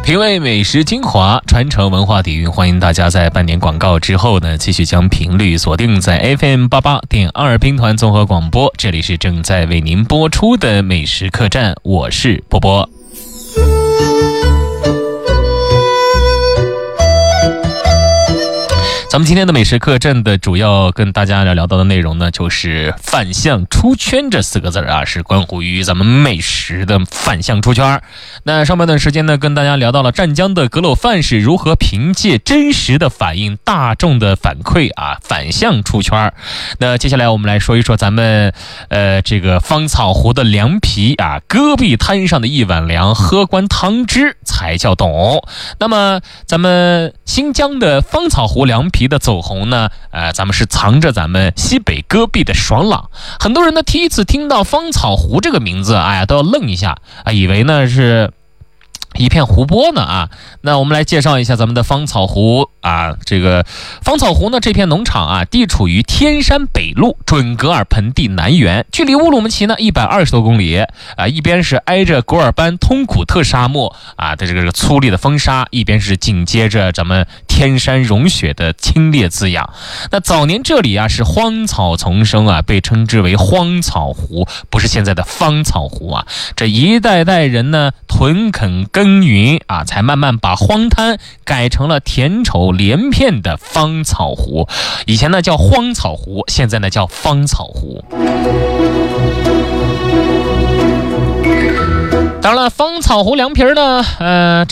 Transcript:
品味美食精华，传承文化底蕴，欢迎大家在半点广告之后呢，继续将频率锁定在 FM88.2兵团综合广播。这里是正在为您播出的美食客栈，我是波波。咱们今天的美食客栈的主要跟大家聊到的内容呢，就是反向出圈这4个字啊，是关乎于咱们美食的反向出圈。那上半段时间呢，跟大家聊到了湛江的阁楼饭是如何凭借真实的反映大众的反馈啊，反向出圈。那接下来我们来说一说咱们这个芳草湖的凉皮啊，戈壁滩上的一碗凉，喝惯汤汁才叫懂。那么咱们新疆的芳草湖凉皮的走红呢，咱们是藏着咱们西北戈壁的爽朗。很多人呢第一次听到芳草湖这个名字，哎呀都要愣一下啊，以为呢是一片湖泊呢啊。那我们来介绍一下咱们的芳草湖啊，这个芳草湖呢这片农场啊，地处于天山北麓准噶尔盆地南缘，距离乌鲁木齐呢120多公里啊，一边是挨着古尔班通古特沙漠啊的这个粗粝的风沙，一边是紧接着咱们天山融雪的清冽滋养。那早年这里啊是荒草丛生啊，被称之为荒草湖，不是现在的芳草湖啊。这一代代人呢屯垦耕耘啊，才慢慢把荒滩改成了田畴连片的芳草湖。以前呢叫荒草湖，现在呢叫芳草湖。当然了，芳草湖凉皮呢